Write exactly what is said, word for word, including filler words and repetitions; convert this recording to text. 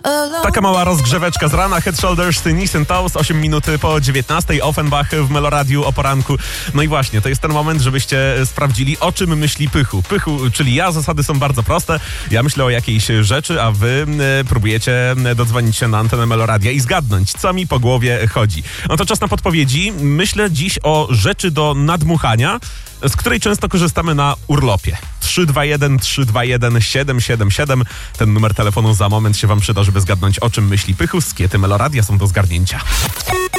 Taka mała rozgrzeweczka z rana. Head, Shoulders, Knees and Toes, osiem minut po dziewiętnastej. Offenbach w Meloradiu o poranku. No i właśnie, to jest ten moment, żebyście sprawdzili, o czym myśli Pychu. Pychu, czyli ja, zasady są bardzo proste. Ja myślę o jakiejś rzeczy, a wy próbujecie dodzwonić się na antenę Meloradia i zgadnąć, co mi po głowie chodzi. No to czas na podpowiedzi. Myślę dziś o rzeczy do nadmuchania, z której często korzystamy na urlopie. trzy dwa jeden trzy dwa jeden siedem siedem siedem. Ten numer telefonu za moment się wam przyda, żeby zgadnąć, o czym myśli Pychu. Skiety Meloradia są do zgarnięcia.